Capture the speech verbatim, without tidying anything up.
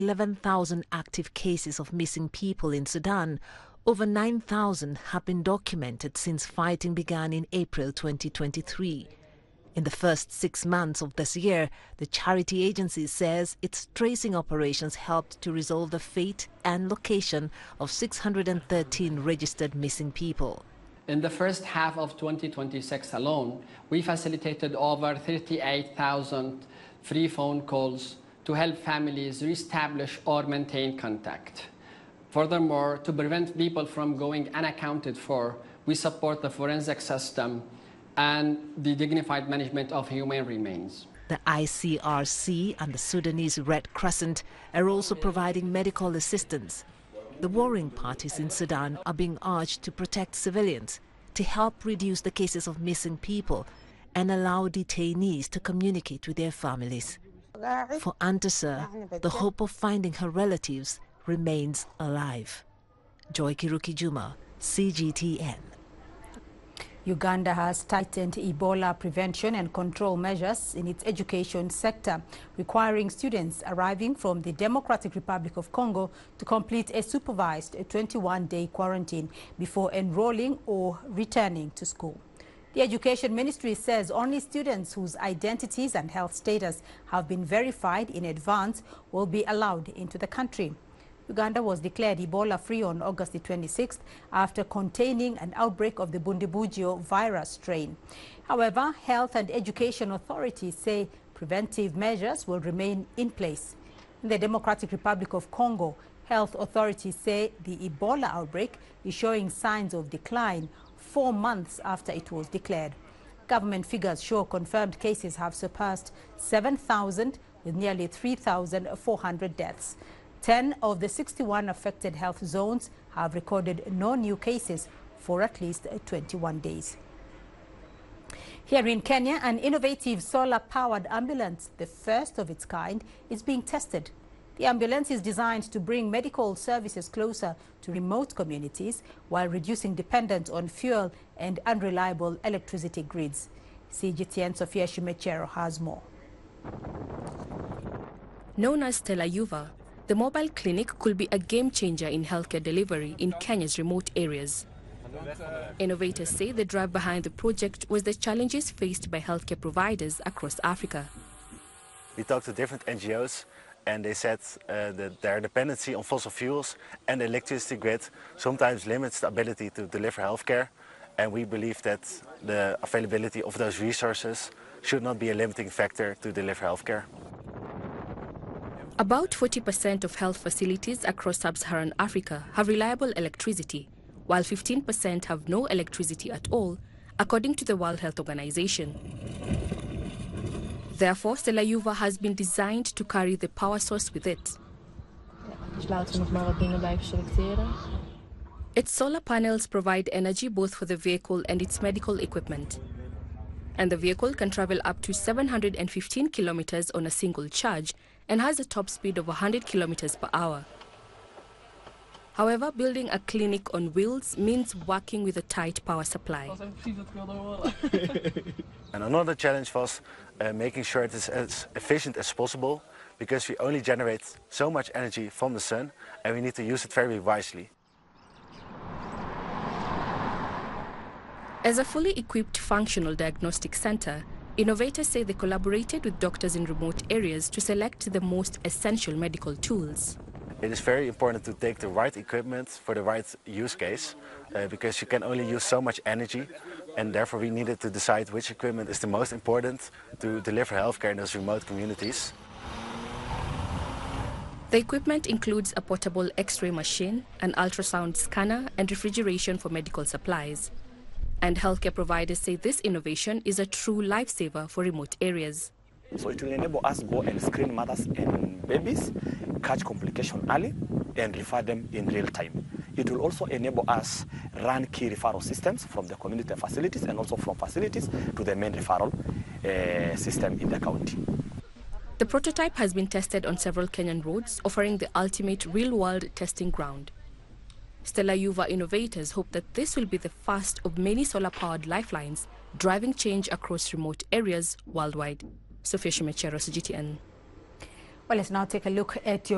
eleven thousand active cases of missing people in Sudan, over nine thousand have been documented since fighting began in April twenty twenty-three. In the first six months of this year, the charity agency says its tracing operations helped to resolve the fate and location of six hundred thirteen registered missing people. In the first half of twenty twenty-six alone, we facilitated over thirty-eight thousand free phone calls to help families reestablish or maintain contact. Furthermore, to prevent people from going unaccounted for, we support the forensic system and the dignified management of human remains. The I C R C and the Sudanese Red Crescent are also providing medical assistance. The warring parties in Sudan are being urged to protect civilians, to help reduce the cases of missing people and allow detainees to communicate with their families. For Antasir, the hope of finding her relatives remains alive. Joy Kiruki Juma, C G T N. Uganda has tightened Ebola prevention and control measures in its education sector, requiring students arriving from the Democratic Republic of Congo to complete a supervised twenty-one day quarantine before enrolling or returning to school. The Education Ministry says only students whose identities and health status have been verified in advance will be allowed into the country. Uganda was declared Ebola-free on August the twenty-sixth after containing an outbreak of the Bundibugyo virus strain. However, health and education authorities say preventive measures will remain in place. In the Democratic Republic of Congo, health authorities say the Ebola outbreak is showing signs of decline four months after it was declared. Government figures show confirmed cases have surpassed seven thousand with nearly three thousand four hundred deaths. ten of the sixty-one affected health zones have recorded no new cases for at least twenty-one days. Here in Kenya, an innovative solar-powered ambulance, the first of its kind, is being tested. The ambulance is designed to bring medical services closer to remote communities while reducing dependence on fuel and unreliable electricity grids. C G T N Sophia Shumechero has more. Known as Stella Yuva, the mobile clinic could be a game-changer in healthcare delivery in Kenya's remote areas. Innovators say the drive behind the project was the challenges faced by healthcare providers across Africa. We talked to different N G Os and they said uh, that their dependency on fossil fuels and the electricity grid sometimes limits the ability to deliver healthcare, and we believe that the availability of those resources should not be a limiting factor to deliver healthcare. About forty percent of health facilities across sub-Saharan Africa have reliable electricity, while fifteen percent have no electricity at all, according to the World Health Organization. Therefore, Stella Yuva has been designed to carry the power source with it. Its solar panels provide energy both for the vehicle and its medical equipment. And the vehicle can travel up to seven hundred fifteen kilometers on a single charge and has a top speed of one hundred kilometers per hour. However, building a clinic on wheels means working with a tight power supply. And another challenge was uh, making sure it is as efficient as possible, because we only generate so much energy from the sun and we need to use it very wisely. As a fully equipped functional diagnostic center, innovators say they collaborated with doctors in remote areas to select the most essential medical tools. It is very important to take the right equipment for the right use case, uh, because you can only use so much energy, and therefore we needed to decide which equipment is the most important to deliver healthcare in those remote communities. The equipment includes a portable X-ray machine, an ultrasound scanner, and refrigeration for medical supplies. And healthcare providers say this innovation is a true lifesaver for remote areas. So it will enable us to go and screen mothers and babies, catch complications early, and refer them in real time. It will also enable us run key referral systems from the community facilities and also from facilities to the main referral uh, system in the county. The prototype has been tested on several Kenyan roads, offering the ultimate real-world testing ground. Stella Yuva innovators hope that this will be the first of many solar-powered lifelines driving change across remote areas worldwide. Sophia Shumechero, C G T N. Well, let's now take a look at your